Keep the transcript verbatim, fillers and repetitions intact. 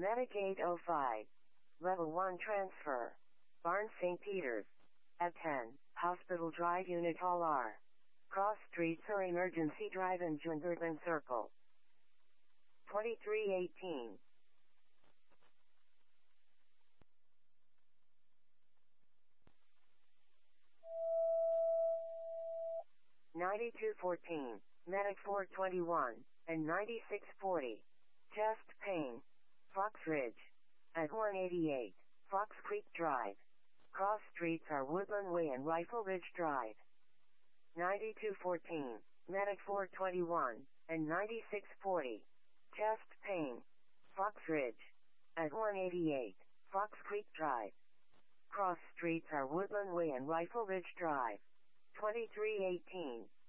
Medic eight oh five. Level one transfer. Barn Saint Peter's. At ten, Hospital Drive Unit Hall R. Cross Streets or Emergency Drive and Jungerban Circle. twenty-three eighteen. ninety-two fourteen, Medic four twenty-one, and ninety-six forty. Chest pain. Fox Ridge. At one eighty-eight, Fox Creek Drive. Cross streets are Woodland Way and Rifle Ridge Drive. ninety-two fourteen, Medic four twenty-one, and ninety-six forty. Chest pain. Fox Ridge. At one eighty-eight, Fox Creek Drive. Cross streets are Woodland Way and Rifle Ridge Drive. twenty-three eighteen.